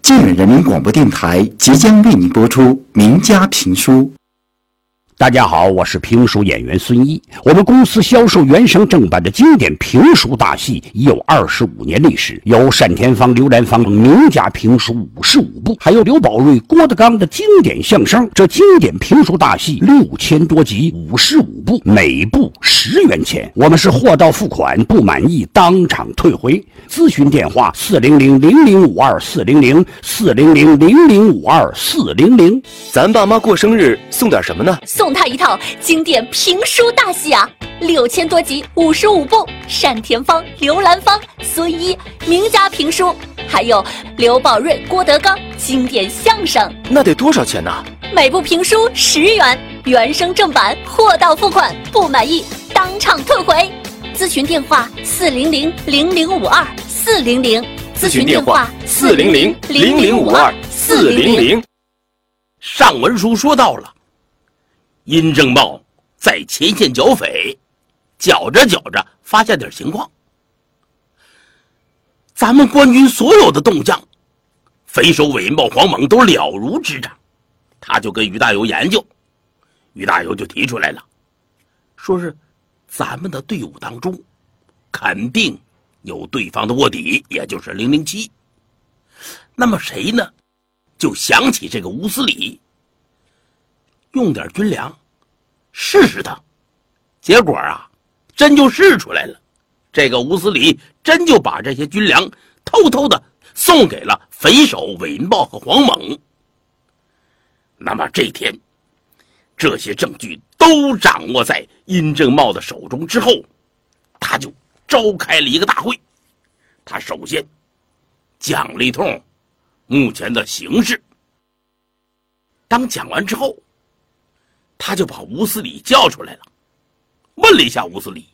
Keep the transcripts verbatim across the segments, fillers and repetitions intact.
镇远人民广播电台即将为你播出名家评书。 大家好，我是评书演员孙一。我们公司销售原声正版的经典评书大戏已有二十五年历史，有单田芳、刘兰芳名家评书五十五部，还有刘宝瑞、郭德纲的经典相声。这经典评书大戏六千多集，五十五部，每部十元钱。我们是货到付款，不满意当场退回。咨询电话：四零零零零五二四零零四零零零零五二四零零。 咱爸妈过生日送点什么呢？ 送他一套经典评书大戏啊，六千多集，五十五部，单田芳、刘兰芳、孙一名家评书，还有刘宝瑞、郭德纲经典相声。 那得多少钱呢？ 每部评书十元，原声正版，货到付款，不满意当场退回。咨询电话：四零零零零五二四零零。 咨询电话：四零零零零五二四零零。 上文书说到了，殷正茂在前线剿匪，剿着剿着发现点情况。咱们官军所有的动向，匪首韦银豹、黄猛都了如指掌。他就跟于大猷研究，于大猷就提出来了，说是咱们的队伍当中肯定有对方的卧底，也就是零零七。那么谁呢？就想起这个吴思礼，用点军粮试试他。结果啊，真就试出来了。这个吴思礼真就把这些军粮偷偷的送给了匪首韦银豹和黄猛。那么这天，这些证据都掌握在殷正茂的手中之后，他就召开了一个大会。他首先讲了一通目前的形势。当讲完之后，他就把吴思礼叫出来了，问了一下吴思礼：“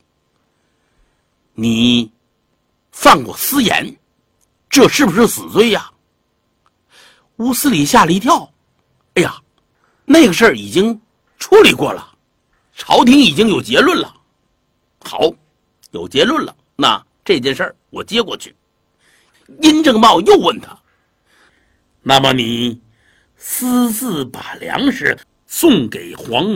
你犯过私盐，这是不是死罪呀？”吴思礼吓了一跳，哎呀，那个事儿已经处理过了，朝廷已经有结论了。好，有结论了，那这件事儿我接过去。殷正茂又问他：“那么你私自把粮食送给黄